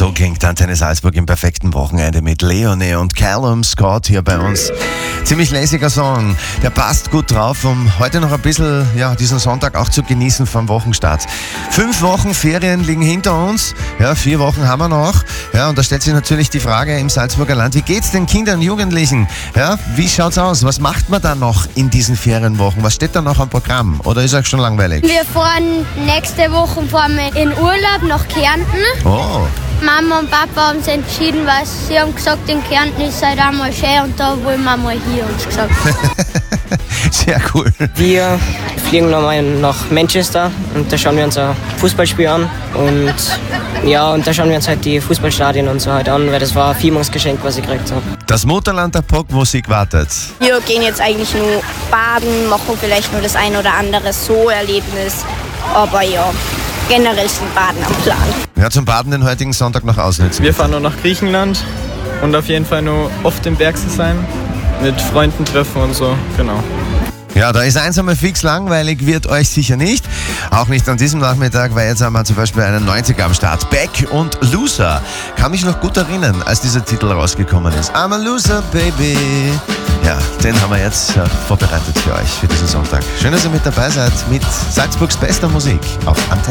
So klingt Antenne Salzburg im perfekten Wochenende mit Leonie und Callum Scott hier bei uns. Ziemlich lässiger Song, der passt gut drauf, um heute noch ein bisschen diesen Sonntag auch zu genießen vom Wochenstart. 5 Wochen Ferien liegen hinter uns, 4 Wochen haben wir noch. Ja, und da stellt sich natürlich die Frage im Salzburger Land, wie geht's den Kindern und Jugendlichen? Ja, wie schaut's aus? Was macht man da noch in diesen Ferienwochen? Was steht da noch am Programm? Oder ist euch schon langweilig? Wir fahren nächste Woche in Urlaub nach Kärnten. Oh. Mama und Papa haben sich entschieden, weil sie haben gesagt, in Kärnten ist halt einmal schön und da wollen wir mal hier, uns gesagt. Sehr cool. Wir fliegen nochmal nach Manchester und da schauen wir uns ein Fußballspiel an. Und da schauen wir uns halt die Fußballstadien und so halt an, weil das war ein Firmungsgeschenk, was ich gekriegt habe. Das Mutterland der Popmusik wartet. Wir gehen jetzt eigentlich nur baden, machen vielleicht nur das ein oder andere So-Erlebnis. Aber ja, generell sind Baden am Plan. Ja, zum Baden den heutigen Sonntag noch ausnutzen. Wir fahren nur nach Griechenland und auf jeden Fall nur oft im Bergsee sein, mit Freunden treffen und so, genau. Ja, da ist eins einmal fix, langweilig wird euch sicher nicht. Auch nicht an diesem Nachmittag, weil jetzt haben wir zum Beispiel einen 90er am Start. Beck und Loser. Kann mich noch gut erinnern, als dieser Titel rausgekommen ist. I'm a loser, baby. Ja, den haben wir jetzt vorbereitet für euch, für diesen Sonntag. Schön, dass ihr mit dabei seid, mit Salzburgs bester Musik auf Antenne.